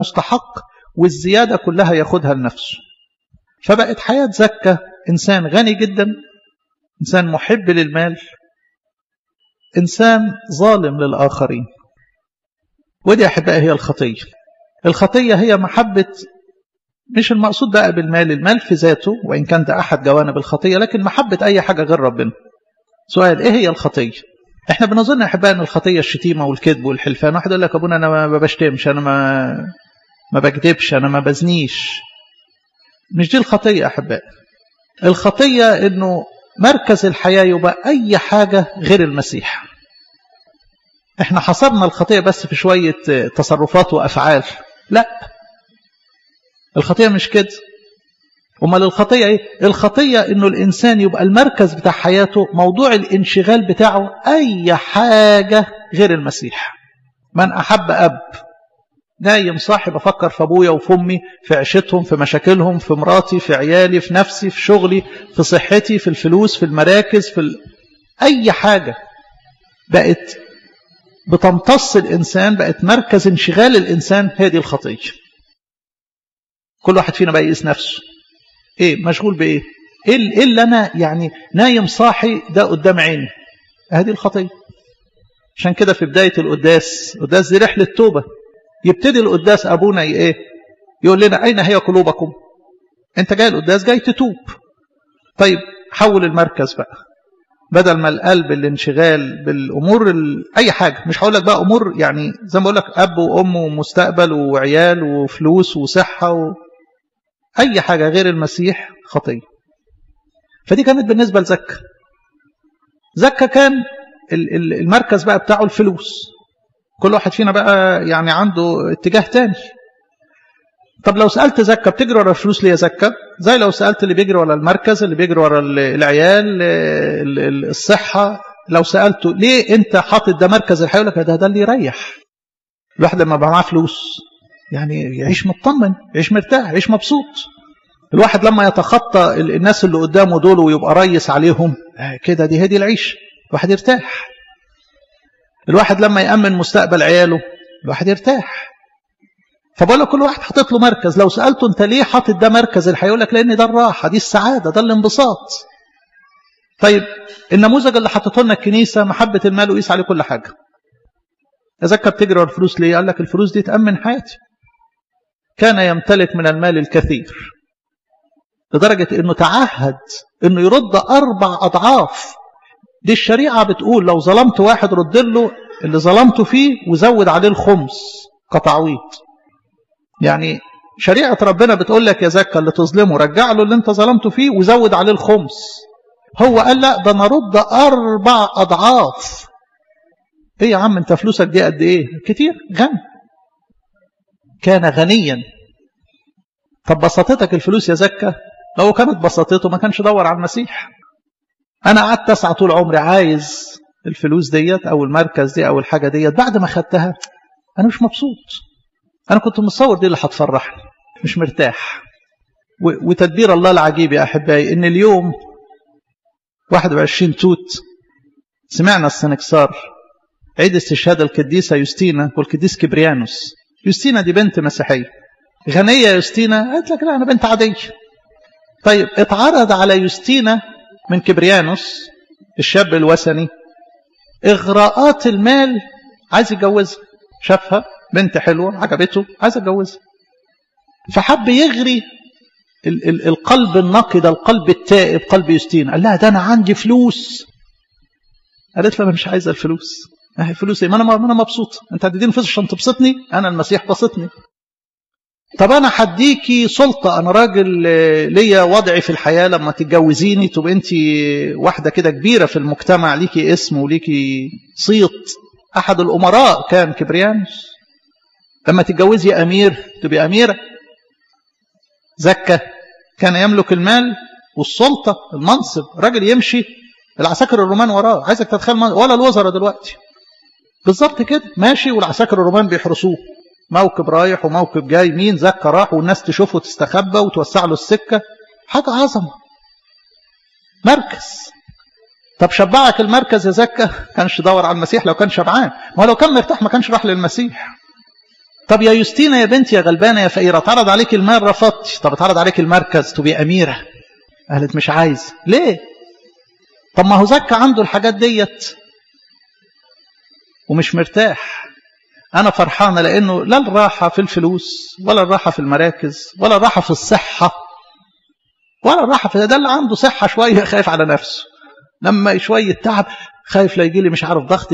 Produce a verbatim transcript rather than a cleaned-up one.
مستحق والزيادة كلها ياخدها لنفسه. فبقت حياة زكا إنسان غني جدا، إنسان محب للمال، إنسان ظالم للآخرين. ودي أحبائي هي الخطية. الخطية هي محبة، مش المقصود بقى بالمال المال في ذاته وإن كان ده أحد جوانب الخطية، لكن محبة أي حاجة غير ربنا. سؤال: إيه هي الخطية؟ إحنا بنظن أحبائي أن الخطية الشتيمة والكذب والحلفان. واحد يقول لك أبونا أنا ما بشتمش، أنا ما ما بكذبش، أنا ما بزنيش. مش دي الخطية أحبائي. الخطية إنه مركز الحياة يبقى أي حاجة غير المسيح. إحنا حصرنا الخطية بس في شوية تصرفات وأفعال. لا، الخطية مش كده. أمال الخطية إيه؟ الخطية إنه الإنسان يبقى المركز بتاع حياته، موضوع الانشغال بتاعه أي حاجة غير المسيح. من أحب أب نايم صاحب أفكر في أبويا وفي أمي، في عيشتهم، في مشاكلهم، في مراتي، في عيالي، في نفسي، في شغلي، في صحتي، في الفلوس، في المراكز، في ال... أي حاجة بقت بتمتص الإنسان، بقت مركز انشغال الإنسان، هي دي الخطية. كل واحد فينا بقى يقيس نفسه، إيه مشغول بإيه؟ إيه اللي أنا يعني نايم صاحي ده قدام عيني؟ هذه الخطية. عشان كده في بداية القداس، القداس دي رحلة توبة، يبتدي القداس أبونا إيه؟ يقول لنا أين هي قلوبكم؟ أنت جاي القداس جاي تتوب. طيب حول المركز بقى، بدل ما القلب الانشغال بالأمور ال... أي حاجة، مش هقول لك بقى أمور يعني زي ما بقول لك أب وأم ومستقبل وعيال وفلوس وصحة و... أي حاجة غير المسيح خطية. فدي كانت بالنسبة لزكا. زكا كان المركز بقى بتاعه الفلوس. كل واحد فينا بقى يعني عنده اتجاه تاني. طب لو سألت زكا بتجري ورا الفلوس ليه يا زكا؟ زي لو سألت اللي بيجري ورا المركز، اللي بيجري ورا العيال، الصحة، لو سألته ليه انت حاطط ده مركز الحياة، يقول لك ده ده اللي يريح. الواحد لما بقى معاه فلوس يعني يعيش مطمن، يعيش مرتاح، يعيش مبسوط. الواحد لما يتخطى الناس اللي قدامه دول ويبقى ريس عليهم كده، دي هدي العيش، الواحد يرتاح. الواحد لما يأمن مستقبل عياله الواحد يرتاح. فبقول لك كل واحد حاطط له مركز. لو سألته انت ليه حاطط ده مركز الحياة، يقول لك لان ده الراحة، دي السعادة، ده الانبساط. طيب النموذج اللي حطته لنا الكنيسة محبة المال وقيس عليه كل حاجة. زكا بتجري ورا الفلوس ليه؟ قال لك الفلوس دي تأمن حياتي. كان يمتلك من المال الكثير لدرجة انه تعهد انه يرد اربع اضعاف. دي الشريعة بتقول لو ظلمت واحد رد له اللي ظلمته فيه وزود عليه الخمس كتعويض. يعني شريعة ربنا بتقول لك يا زكا اللي تظلمه رجع له اللي انت ظلمته فيه وزود عليه الخمس. هو قال لا، ده انا رد اربع اضعاف. ايه يا عم انت فلوسك دي قد ايه؟ كتير، غني. كان غنيا. طب بسطتك الفلوس يا زكا؟ لو كانت بسطته ما كانش دور على المسيح. انا قعدت اسعى طول عمري عايز الفلوس ديت او المركز دي او الحاجه ديت، بعد ما خدتها انا مش مبسوط. انا كنت متصور دي اللي هتفرحني، مش مرتاح. وتدبير الله العجيب يا احبائي ان اليوم واحد وعشرين توت سمعنا السنكسار عيد استشهاد القديسه يوستينا والقديس كبريانوس. يوستينا دي بنت مسيحيه غنيه. يوستينا قالت لك لا انا بنت عاديه. طيب اتعرض على يوستينا من كبريانوس الشاب الوثني اغراءات المال، عايز يتجوزها. شافها بنت حلوه عجبته، عايز يتجوزها. فحب يغري ال ال القلب النقي ده، القلب التائب، قلب يوستينا. قال لها ده انا عندي فلوس. قالت له انا مش عايزه الفلوس. اهي فلوس ايه؟ ما انا ما انا مبسوط. انت هتديني فلوس عشان تبسطني؟ انا المسيح بسطني. طب انا هديكي سلطه، انا راجل ليا وضعي في الحياه، لما تتجوزيني تبقى انت واحده كده كبيره في المجتمع، ليكي اسم وليكي صيت. احد الامراء كان كبريانوس. لما تتجوزي امير تبقى اميره. زكا كان يملك المال والسلطه، المنصب، راجل يمشي العساكر الرومان وراه. عايزك تتخيل ولا الوزراء دلوقتي بالظبط كده ماشي والعساكر الرومان بيحرسوه، موكب رايح وموكب جاي. مين؟ زكا راح والناس تشوفه وتستخبى وتوسع له السكه. حاجه عظمه، مركز. طب شبعك المركز يا زكا؟ كانش دور على المسيح. لو كان شبعان، ما لو كان مرتاح ما كانش راح للمسيح. طب يا يوستينا يا بنتي يا غلبانة يا فقيرة، اتعرض عليك المال رفضتي، طب اتعرض عليك المركز تبقي أميرة، قالت مش عايز. ليه؟ طب ما هو زكى عنده الحاجات ديت ومش مرتاح. أنا فرحانة لأنه لا الراحة في الفلوس ولا الراحة في المراكز ولا الراحة في الصحة ولا الراحة في ده. اللي عنده صحة شوية خايف على نفسه، لما شوية تعب خايف لا يجي لي مش عارف ضغط